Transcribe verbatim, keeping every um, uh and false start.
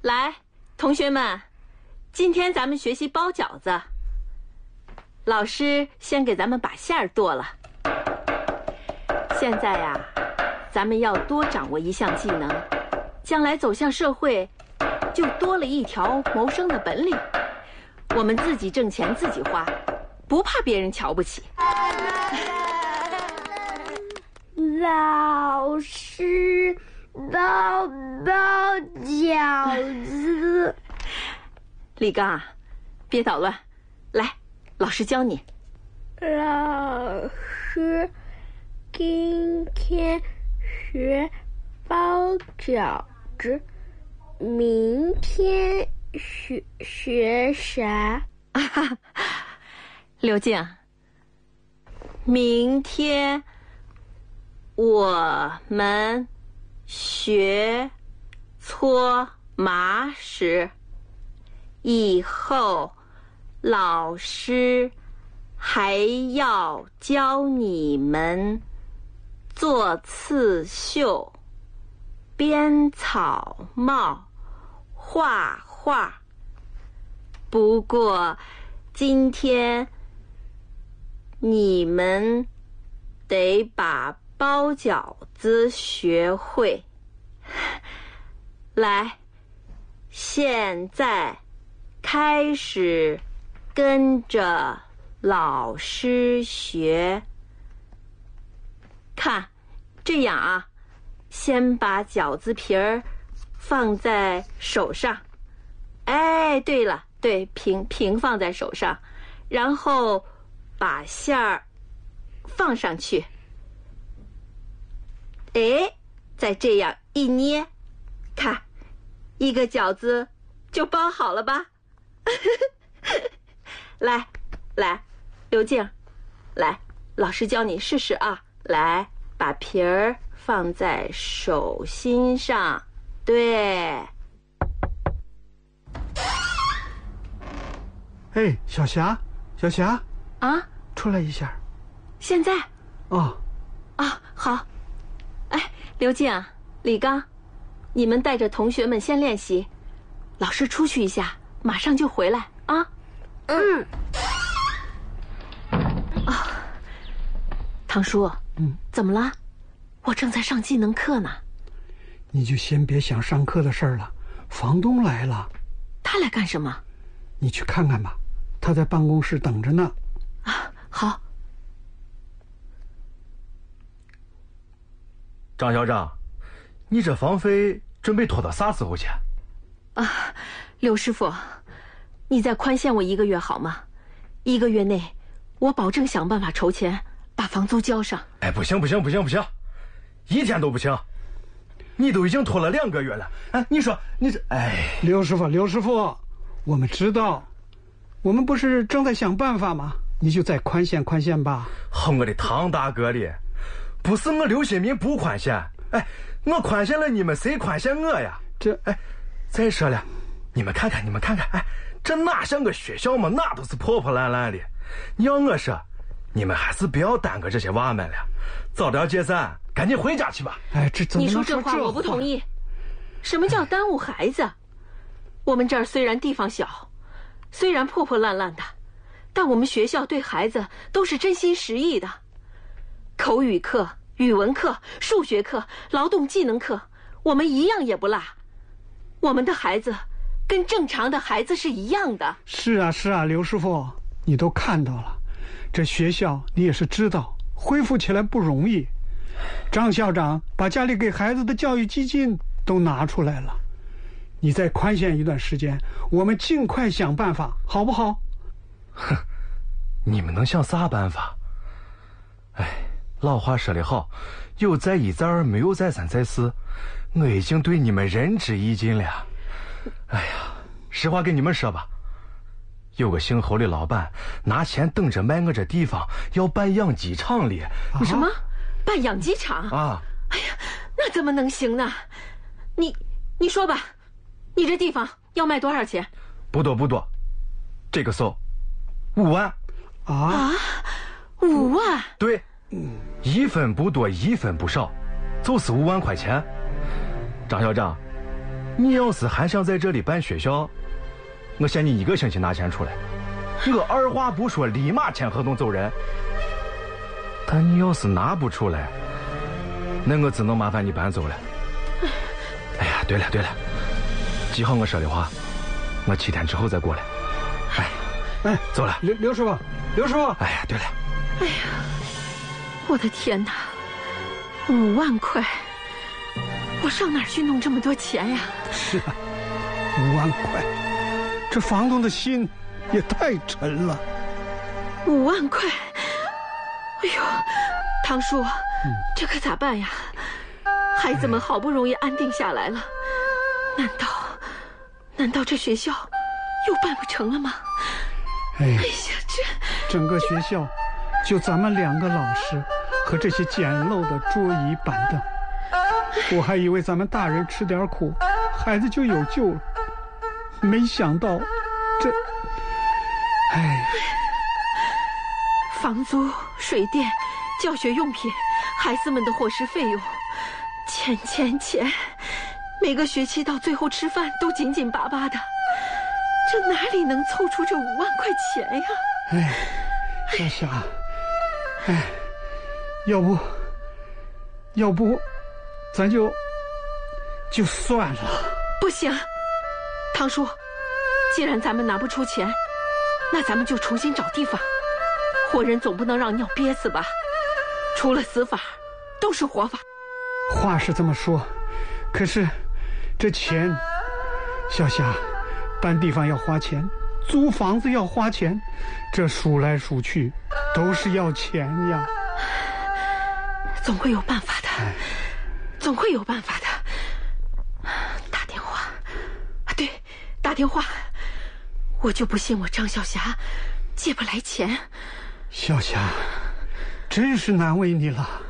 来，同学们，今天咱们学习包饺子。老师先给咱们把馅儿剁了。现在呀、啊，咱们要多掌握一项技能，将来走向社会，就多了一条谋生的本领。我们自己挣钱自己花，不怕别人瞧不起。 老师，包包饺子。 李刚啊，别捣乱，来，老师教你。 老师，今天学包饺子，明天学学啥？ 啊哈，刘静，明天我们学搓麻时，以后老师还要教你们做刺绣、编草帽、画画。不过今天你们得把包饺子学会。来，现在开始跟着老师学。看，这样啊，先把饺子皮儿放在手上。哎，对了，对，平平放在手上，然后把馅儿放上去。哎，再这样一捏，看，一个饺子就包好了吧？来，来，刘静，来，老师教你试试啊！来，把皮儿放在手心上，对。 哎，小霞，小霞， 啊， 出来一下。 现在？ 哦， 啊，好。哎，刘静、李刚，你们带着同学们先练习，老师出去一下，马上就回来啊。 嗯。 啊，唐叔， 嗯， 怎么了？我正在上技能课呢。 你就先别想上课的事儿了，房东来了。 他来干什么？ 你去看看吧，他在办公室等着呢。 啊，好。 张校长，你这房费准备拖到啥时候去？ 啊，刘师傅，你再宽限我一个月好吗？一个月内，我保证想办法筹钱，把房租交上。 哎，不行不行不行不行，一天都不行。你都已经拖了两个月了，哎，你说你这，哎， 刘师傅，刘师傅，我们知道，我们不是正在想办法吗？你就再宽限宽限吧。 好，我的唐大哥哩，不是我刘新民不宽限，哎，我宽限了你们，谁宽限我呀？ 这， 哎，再说了，你们看看，你们看看，哎，这哪像个学校嘛，哪都是破破烂烂的。你要我说，你们还是不要耽搁这些娃们了，早点解散，赶紧回家去吧。 哎，这怎么你能这说这话我不同意。什么叫耽误孩子？我们这儿虽然地方小，虽然破破烂烂的，但我们学校对孩子都是真心实意的。口语课、语文课、数学课、劳动技能课，我们一样也不落。我们的孩子跟正常的孩子是一样的。 是啊是啊，刘师傅，你都看到了，这学校你也是知道，恢复起来不容易。张校长把家里给孩子的教育基金都拿出来了，你再宽限一段时间，我们尽快想办法，好不好？ 哼，你们能想啥办法？哎，老话说得好，有再一再二，没有再三再四，我已经对你们仁至义尽了。哎呀，实话跟你们说吧，有个姓侯的老板拿钱等着卖我这地方，要办养鸡场哩。 啊、什么？办养鸡场啊？ 哎呀，那怎么能行呢？你你说吧，你这地方要卖多少钱？ 不多不多，这个数五万。 啊啊，五万？ 对，一分不多，一分不少，就是五万块钱。张校长， 你要是还想在这里办学校，我限你一个星期拿钱出来，我二话不说立马签合同走人。但你要是拿不出来，那我只能麻烦你搬走了。哎呀，对了对了，记好我说的话，我七天之后再过来。哎， 哎， 走了。 刘刘师傅，刘师傅。 哎呀，对了。 哎呀，我的天哪，五万块，我上哪儿去弄这么多钱呀？ 是啊，五万块，这房东的心也太沉了。 五万块，哎呦，堂叔，嗯、这可咋办呀？孩子们好不容易安定下来了，难道难道这学校又办不成了吗？ 哎， 哎呀，这整个学校就咱们两个老师和这些简陋的桌椅板凳，我还以为咱们大人吃点苦，孩子就有救了，没想到这，哎， 房租、水电、教学用品、孩子们的伙食费用，钱钱钱，每个学期到最后吃饭都紧紧巴巴的，这哪里能凑出这五万块钱呀？ 哎，小霞，哎，要不，要不，咱就就算了。 不行，堂叔，既然咱们拿不出钱，那咱们就重新找地方。活人总不能让尿憋死吧？除了死法，都是活法。 话是这么说，可是这钱，小霞，搬地方要花钱，租房子要花钱，这数来数去都是要钱呀。 总会有办法的，总会有办法的。打电话，啊对，打电话。我就不信我张小霞借不来钱。 小霞，真是难为你了。